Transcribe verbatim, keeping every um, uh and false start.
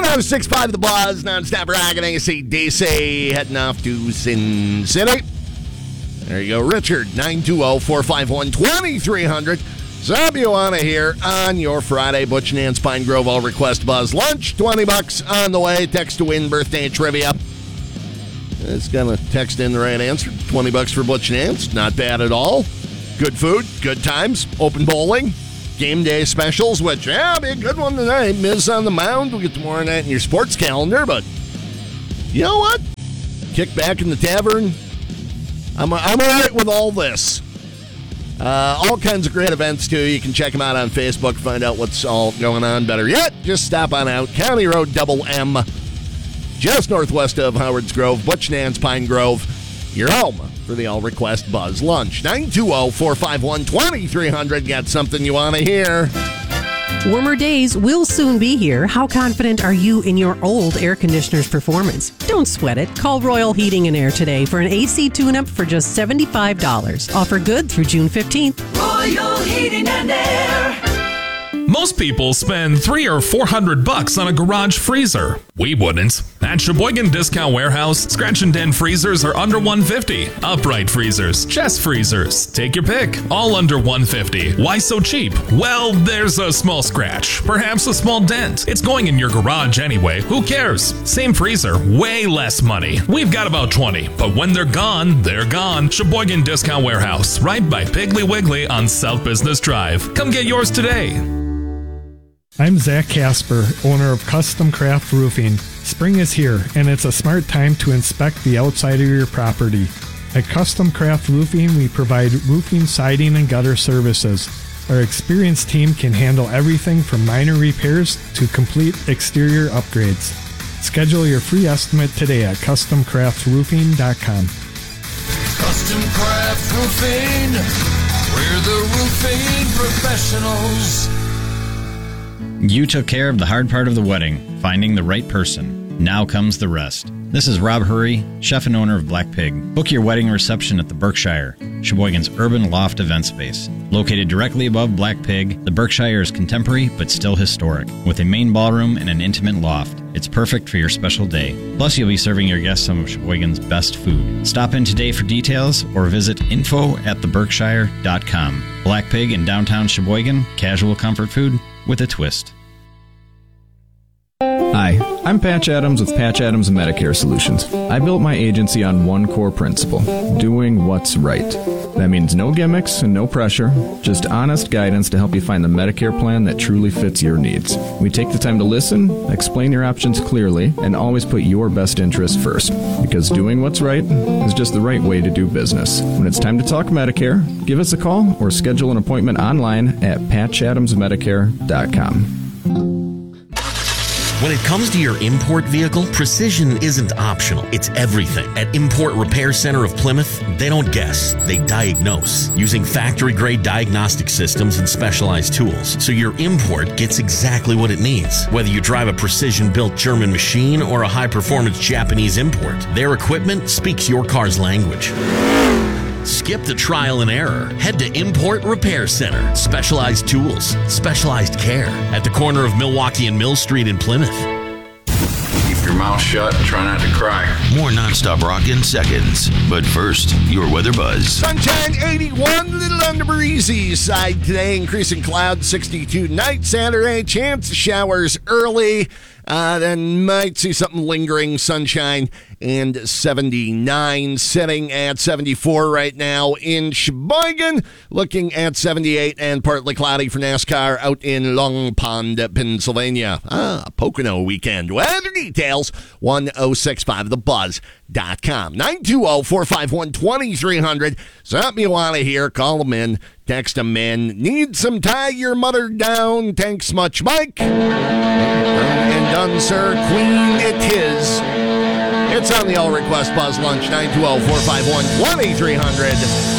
one oh six point five The Buzz, non-stop rocking A C D C, heading off to Sin City. There you go, Richard, nine two zero, four five one, two three zero zero. Zabuana here on your Friday. Butch and Ann's Pine Grove All Request Buzz Lunch. twenty bucks on the way. Text to win birthday trivia. It's going to text in the right answer. twenty bucks for Butch and Ann's. Not bad at all. Good food, good times, open bowling, game day specials, which, yeah, be a good one tonight. Miz on the mound. We'll get tomorrow night in your sports calendar, but you know what? Kick back in the tavern. I'm, I'm all right with all this. Uh, all kinds of great events, too. You can check them out on Facebook, find out what's all going on. Better yet, just stop on out. County Road Double M, just northwest of Howard's Grove, Butch and Ann's Pine Grove. Your home for the All Request Buzz Lunch. nine two zero, four five one, two three zero zero. Got something you want to hear? Warmer days will soon be here. How confident are you in your old air conditioner's performance? Don't sweat it. Call Royal Heating and Air today for an A C tune-up for just seventy-five dollars. Offer good through June fifteenth. Royal Heating and Air. Most people spend three or four hundred bucks on a garage freezer. We wouldn't. At Sheboygan Discount Warehouse, scratch and dent freezers are under one hundred fifty dollars. Upright freezers, chest freezers, take your pick, all under one hundred fifty dollars. Why so cheap? Well, there's a small scratch, perhaps a small dent. It's going in your garage anyway. Who cares? Same freezer, way less money. We've got about twenty, but when they're gone, they're gone. Sheboygan Discount Warehouse, right by Piggly Wiggly on South Business Drive. Come get yours today. I'm Zach Casper, owner of Custom Craft Roofing. Spring is here, and it's a smart time to inspect the outside of your property. At Custom Craft Roofing, we provide roofing, siding, and gutter services. Our experienced team can handle everything from minor repairs to complete exterior upgrades. Schedule your free estimate today at custom craft roofing dot com. Custom Craft Roofing, we're the roofing professionals. You took care of the hard part of the wedding, finding the right person. Now comes the rest. This is Rob Hurry, chef and owner of Black Pig. Book your wedding reception at the Berkshire, Sheboygan's urban loft event space. Located directly above Black Pig, the Berkshire is contemporary but still historic, with a main ballroom and an intimate loft. It's perfect for your special day. Plus, you'll be serving your guests some of Sheboygan's best food. Stop in today for details or visit info at the berkshire dot com. Black Pig in downtown Sheboygan, casual comfort food with a twist. Hi, I'm Patch Adams with Patch Adams Medicare Solutions. I built my agency on one core principle, doing what's right. That means no gimmicks and no pressure, just honest guidance to help you find the Medicare plan that truly fits your needs. We take the time to listen, explain your options clearly, and always put your best interests first. Because doing what's right is just the right way to do business. When it's time to talk Medicare, give us a call or schedule an appointment online at patch adams medicare dot com. When it comes to your import vehicle, precision isn't optional. It's everything. At Import Repair Center of Plymouth, they don't guess, they diagnose, using factory-grade diagnostic systems and specialized tools, so your import gets exactly what it needs. Whether you drive a precision-built German machine or a high-performance Japanese import, their equipment speaks your car's language. Skip the trial and error. Head to Import Repair Center. Specialized tools, specialized care at the corner of Milwaukee and Mill Street in Plymouth. Keep your mouth shut and try not to cry. More nonstop rock in seconds. But first, your weather buzz. Sunshine eighty-one, little on the breezy side today. Increasing clouds sixty-two tonight. Saturday, chance of showers early. Uh, then might see something lingering, sunshine, and seventy-nine, sitting at seventy-four right now in Sheboygan, looking at seventy-eight and partly cloudy for NASCAR out in Long Pond, Pennsylvania. Ah, Pocono weekend. Weather details, one oh six point five the buzz dot com. nine two zero, four five one, two three zero zero. Something you want to hear, call them in, text them in. Need some tie your mother down. Thanks much, Mike. And done, sir. Queen it is. It's on the All Request Buzz Lunch, nine two zero, four five one, two three zero zero.